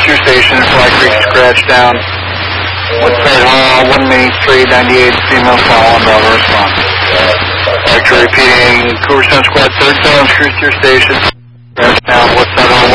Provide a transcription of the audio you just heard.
to your station, Fly Creek scratch down. Woodside Hall, 18398, female call, Bravo response. Vector repeating, Cougar Sun Squad, 3rd zone, cruise to your station. Scratch down, Woodside Hall,